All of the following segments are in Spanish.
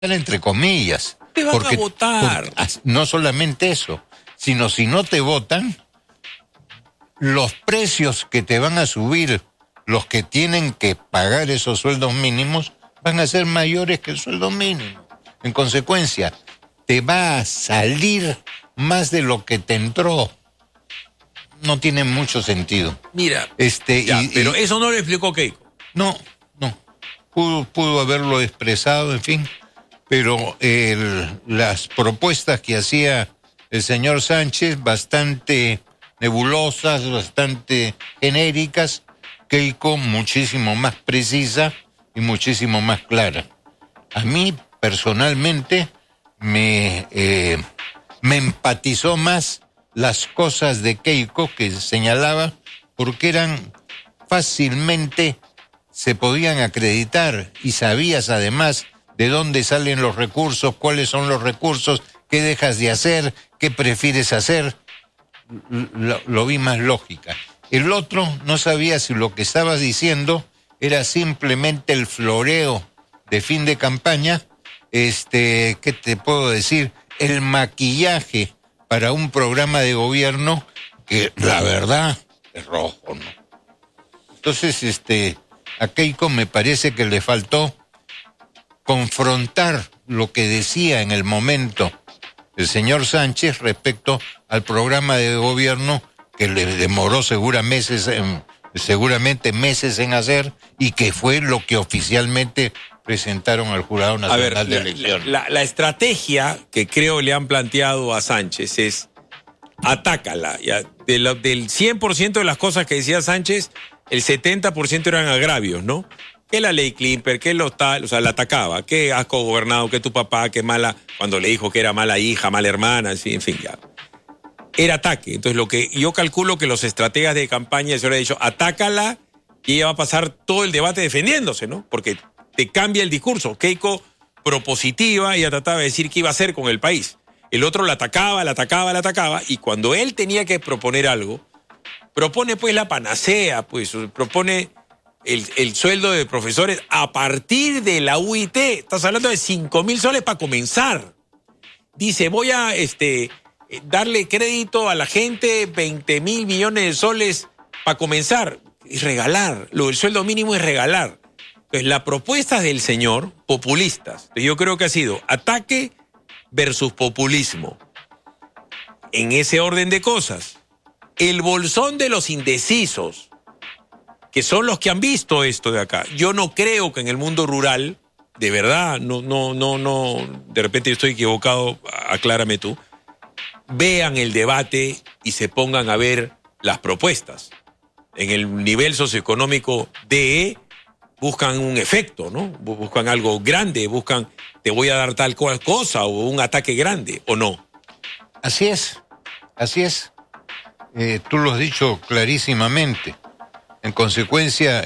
entre comillas. Te van a votar. No solamente eso, sino si no te votan, los precios que te van a subir los que tienen que pagar esos sueldos mínimos van a ser mayores que el sueldo mínimo. En consecuencia, te va a salir más de lo que te entró. No tiene mucho sentido. Mira, pero eso no lo explicó Keiko. No. Pudo haberlo expresado, en fin, pero las propuestas que hacía el señor Sánchez, bastante nebulosas, bastante genéricas, Keiko muchísimo más precisa y muchísimo más clara. A mí, personalmente, me empatizó más las cosas de Keiko que señalaba, porque eran fácilmente, se podían acreditar, y sabías además de dónde salen los recursos, cuáles son los recursos, qué dejas de hacer, qué prefieres hacer. Lo vi más lógica. El otro no sabía si lo que estaba diciendo era simplemente el floreo de fin de campaña, ¿qué te puedo decir? El maquillaje para un programa de gobierno que la verdad es rojo, ¿no? Entonces, a Keiko me parece que le faltó confrontar lo que decía en el momento el señor Sánchez respecto al programa de gobierno que le demoró seguramente meses en hacer, y que fue lo que oficialmente presentaron al Jurado Nacional de Elecciones. La estrategia que creo le han planteado a Sánchez es: atácala. Del 100% de las cosas que decía Sánchez, el 70% eran agravios, ¿no? Que la ley Klimper, que lo tal, o sea, la atacaba, que has cogobernado, que tu papá, que mala, cuando le dijo que era mala hija, mala hermana, en fin, ya. Era ataque. Entonces, lo que yo calculo que los estrategas de campaña se han dicho: atácala, y ella va a pasar todo el debate defendiéndose, ¿no? Porque te cambia el discurso. Keiko, propositiva, ella trataba de decir qué iba a hacer con el país. El otro la atacaba, y cuando él tenía que proponer algo, propone pues la panacea, pues propone el sueldo de profesores a partir de la UIT. Estás hablando de 5.000 soles para comenzar. Dice: voy a darle crédito a la gente, 20.000 millones de soles para comenzar. Y regalar, lo del sueldo mínimo es regalar. Entonces, la propuesta del señor, populistas, yo creo que ha sido ataque versus populismo. En ese orden de cosas, el bolsón de los indecisos, que son los que han visto esto de acá. Yo no creo que en el mundo rural, de verdad, no, de repente yo estoy equivocado, aclárame tú, vean el debate y se pongan a ver las propuestas. En el nivel socioeconómico DE buscan un efecto, ¿no? Buscan algo grande, buscan: te voy a dar tal cosa, o un ataque grande, ¿o no? Así es. Tú lo has dicho clarísimamente. En consecuencia,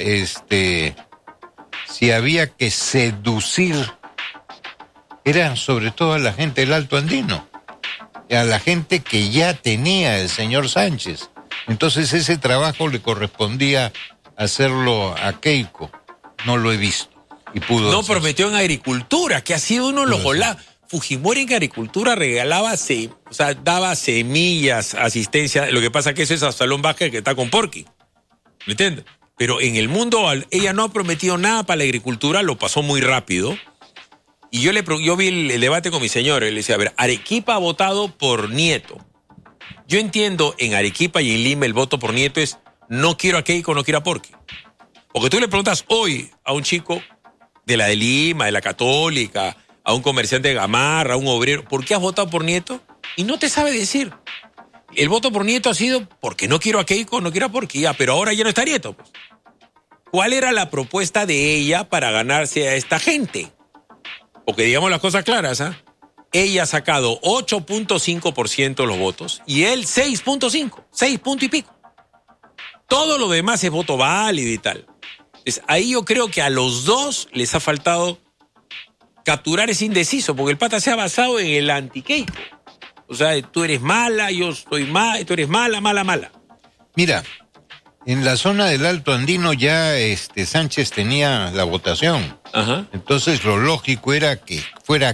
si había que seducir, era sobre todo a la gente del Alto Andino, a la gente que ya tenía el señor Sánchez. Entonces ese trabajo le correspondía hacerlo a Keiko. No lo he visto. Y pudo no hacerse. Prometió en agricultura, que ha sido uno de los golazos. Fujimori en agricultura regalaba, daba semillas, asistencia. Lo que pasa es que eso es Absalón Vázquez, que está con Porky. ¿Me entiendes? Pero en el mundo, ella no ha prometido nada para la agricultura, lo pasó muy rápido. Y yo vi el debate con mi señor, él decía: a ver, Arequipa ha votado por Nieto. Yo entiendo en Arequipa y en Lima el voto por Nieto es: no quiero a Keiko, no quiero a Porky. Porque tú le preguntas hoy a un chico de la de Lima, de la Católica, a un comerciante de Gamarra, a un obrero: ¿por qué has votado por Nieto? Y no te sabe decir. El voto por Nieto ha sido porque no quiero a Keiko, no quiero a Porky. Ya, pero ahora ya no está Nieto, pues. ¿Cuál era la propuesta de ella para ganarse a esta gente? Porque digamos las cosas claras, ¿ah? Ella ha sacado 8.5% de los votos y él 6.5, 6 puntos y pico. Todo lo demás es voto válido y tal. Entonces, ahí yo creo que a los dos les ha faltado capturar ese indeciso, porque el pata se ha basado en el anti-Keiko. O sea, tú eres mala, yo estoy mal, tú eres mala. Mira, En la zona del Alto Andino ya Sánchez tenía la votación. Ajá. Entonces lo lógico era que fuera